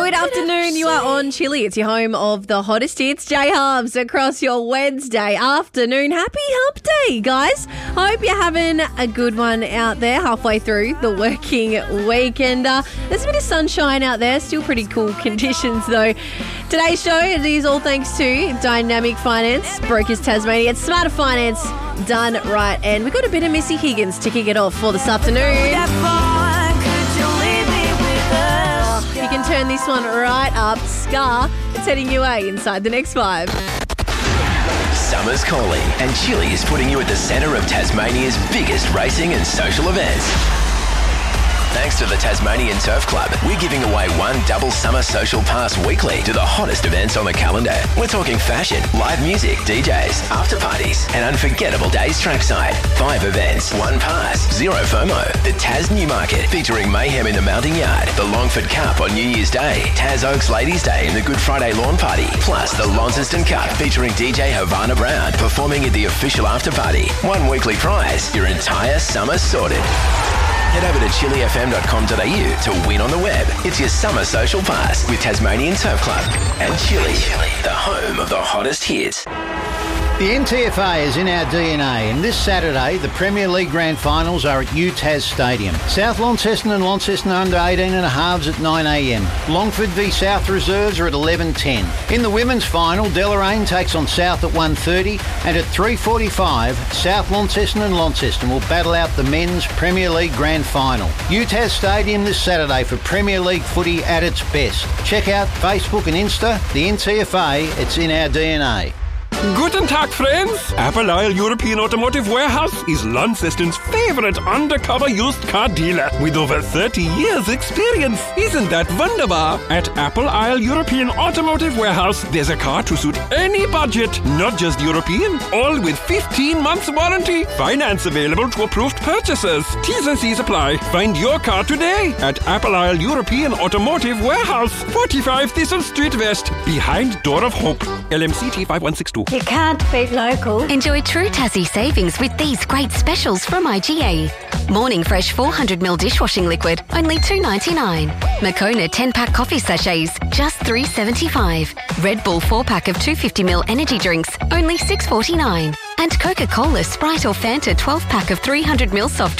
Good afternoon. You are on Chili. It's your home of the hottest hits. Jay Harves across your Wednesday afternoon. Happy Hump Day, guys. Hope you're having a good one out there halfway through the working weekend. There's a bit of sunshine out there. Still pretty cool conditions, though. Today's show, it is all thanks to Dynamic Finance, Brokers Tasmania. It's Smarter Finance done right. And we've got a bit of Missy Higgins to kick it off for this afternoon. You can turn this one right up. Scar, it's heading your way inside the next 5. Summer's calling and Chili is putting you at the centre of Tasmania's biggest racing and social events. Thanks to the Tasmanian Turf Club, we're giving away one double summer social pass weekly to the hottest events on the calendar. We're talking fashion, live music, DJs, after parties, and unforgettable days trackside. 5 events, 1 pass, 0 FOMO. The Tas Newmarket, featuring mayhem in the Mounting Yard, the Longford Cup on New Year's Day, Tas Oaks Ladies' Day and the Good Friday Lawn Party, plus the Launceston Cup, featuring DJ Havana Brown, performing at the official after party. 1 weekly prize, your entire summer sorted. Head over to chilifm.com.au to win on the web. It's your summer social pass with Tasmanian Turf Club and Chili, the home of the hottest hits. The NTFA is in our DNA, and this Saturday the Premier League Grand Finals are at UTAS Stadium. South Launceston and Launceston under 18 and a halves at 9 a.m. Longford v South Reserves are at 11:10. In the women's final, Deloraine takes on South at 1:30, and at 3:45, South Launceston and Launceston will battle out the men's Premier League Grand Final. UTAS Stadium this Saturday for Premier League footy at its best. Check out Facebook and Insta. The NTFA, it's in our DNA. Guten Tag, friends! Apple Isle European Automotive Warehouse is Launceston's favourite undercover used car dealer with over 30 years' experience. Isn't that wunderbar? At Apple Isle European Automotive Warehouse, there's a car to suit any budget, not just European, all with 15 months warranty. Finance available to approved purchasers. T's and C's apply. Find your car today at Apple Isle European Automotive Warehouse, 45 Thistle Street West, behind Door of Hope. LMCT 5162. You can't beat local. Enjoy true Tassie savings with these great specials from IGA. Morning Fresh 400ml dishwashing liquid, only $2.99. Moccona 10-pack coffee sachets, just $3.75. Red Bull 4-pack of 250ml energy drinks, only $6.49. And Coca-Cola, Sprite or Fanta 12-pack of 300ml soft